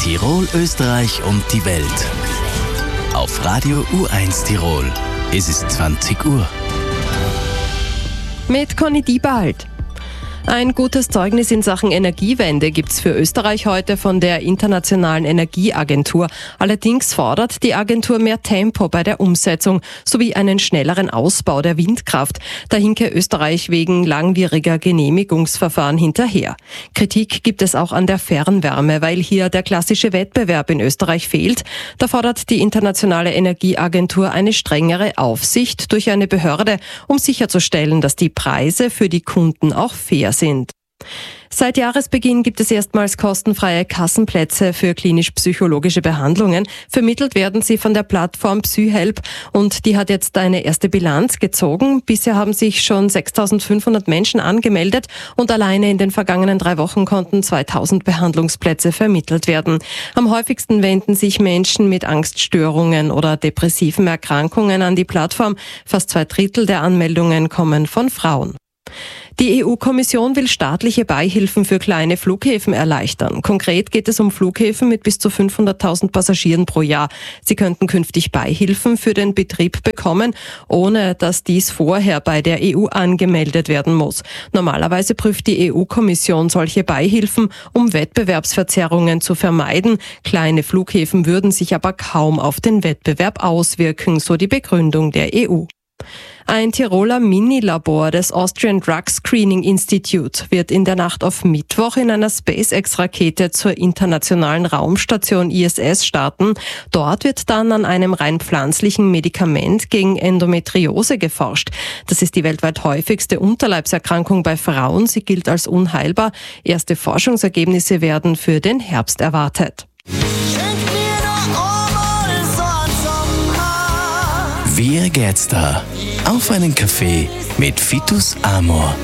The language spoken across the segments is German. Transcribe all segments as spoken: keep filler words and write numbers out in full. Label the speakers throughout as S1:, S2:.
S1: Tirol, Österreich und die Welt. Auf Radio U eins Tirol. Es ist zwanzig Uhr.
S2: Mit Conny Diebald. Ein gutes Zeugnis in Sachen Energiewende gibt's für Österreich heute von der Internationalen Energieagentur. Allerdings fordert die Agentur mehr Tempo bei der Umsetzung sowie einen schnelleren Ausbau der Windkraft. Da hinke Österreich wegen langwieriger Genehmigungsverfahren hinterher. Kritik gibt es auch an der Fernwärme, weil hier der klassische Wettbewerb in Österreich fehlt. Da fordert die Internationale Energieagentur eine strengere Aufsicht durch eine Behörde, um sicherzustellen, dass die Preise für die Kunden auch fair sind. Seit Jahresbeginn gibt es erstmals kostenfreie Kassenplätze für klinisch-psychologische Behandlungen. Vermittelt werden sie von der Plattform PsyHelp und die hat jetzt eine erste Bilanz gezogen. Bisher haben sich schon sechstausendfünfhundert Menschen angemeldet und alleine in den vergangenen drei Wochen konnten zweitausend Behandlungsplätze vermittelt werden. Am häufigsten wenden sich Menschen mit Angststörungen oder depressiven Erkrankungen an die Plattform. Fast zwei Drittel der Anmeldungen kommen von Frauen. Die E U-Kommission will staatliche Beihilfen für kleine Flughäfen erleichtern. Konkret geht es um Flughäfen mit bis zu fünfhunderttausend Passagieren pro Jahr. Sie könnten künftig Beihilfen für den Betrieb bekommen, ohne dass dies vorher bei der E U angemeldet werden muss. Normalerweise prüft die E U-Kommission solche Beihilfen, um Wettbewerbsverzerrungen zu vermeiden. Kleine Flughäfen würden sich aber kaum auf den Wettbewerb auswirken, so die Begründung der E U. Ein Tiroler Minilabor des Austrian Drug Screening Institute wird in der Nacht auf Mittwoch in einer SpaceX-Rakete zur internationalen Raumstation I S S starten. Dort wird dann an einem rein pflanzlichen Medikament gegen Endometriose geforscht. Das ist die weltweit häufigste Unterleibserkrankung bei Frauen. Sie gilt als unheilbar. Erste Forschungsergebnisse werden für den Herbst erwartet.
S1: Wie geht's da? Auf einen Kaffee mit Fitus Amor.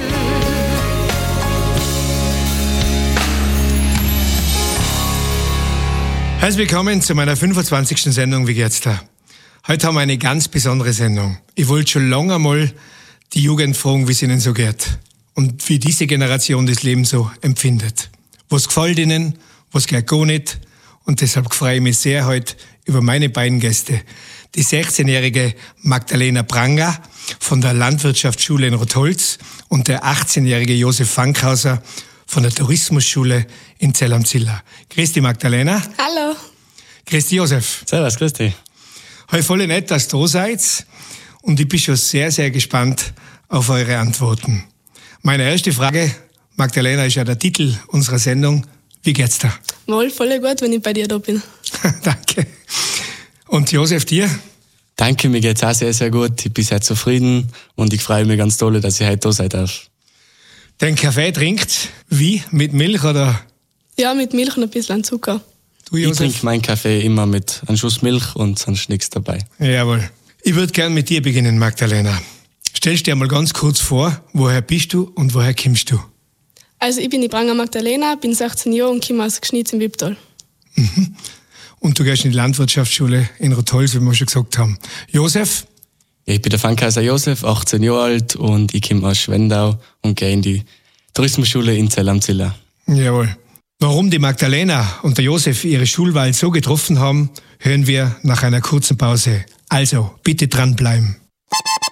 S3: Herzlich willkommen zu meiner fünfundzwanzigsten Sendung Wie geht's da? Heute haben wir eine ganz besondere Sendung. Ich wollte schon lange einmal die Jugend fragen, wie es ihnen so geht und wie diese Generation das Leben so empfindet. Was gefällt ihnen, was geht gar nicht, und deshalb freue ich mich sehr heute über meine beiden Gäste. Die sechzehnjährige Magdalena Pranger von der Landwirtschaftsschule in Rotholz und der achtzehnjährige Josef Fankhauser von der Tourismusschule in Zell am Ziller. Grüß dich, Magdalena.
S4: Hallo.
S3: Grüß dich, Josef.
S5: Servus, grüß dich.
S3: Hey, voll nett, dass ihr da seid, und ich bin schon sehr, sehr gespannt auf eure Antworten. Meine erste Frage, Magdalena, ist ja der Titel unserer Sendung. Wie geht's da?
S4: Wohl, voll gut, wenn ich bei dir da bin.
S3: Danke. Und Josef, dir?
S5: Danke, mir geht's auch sehr, sehr gut. Ich bin sehr zufrieden und ich freue mich ganz doll, dass ich heute da sein darf.
S3: Den Kaffee trinkt wie? Mit Milch oder?
S4: Ja, mit Milch und ein bisschen Zucker.
S3: Du, Josef?
S5: Ich trinke meinen Kaffee immer mit einem Schuss Milch und sonst nichts dabei.
S3: Jawohl. Ich würde gerne mit dir beginnen, Magdalena. Stellst dir mal ganz kurz vor, woher bist du und woher kommst du?
S4: Also ich bin die Pranger Magdalena, bin sechzehn Jahre und komme aus Gschnitz im Wipptal.
S3: Mhm. Und du gehst in die Landwirtschaftsschule in Rotholz, wie wir schon gesagt haben. Josef?
S5: Ja, ich bin der Fankhauser Josef, achtzehn Jahre alt, und ich komme aus Schwendau und gehe in die Tourismusschule in Zell am Ziller.
S3: Jawohl. Warum die Magdalena und der Josef ihre Schulwahl so getroffen haben, hören wir nach einer kurzen Pause. Also, bitte dranbleiben.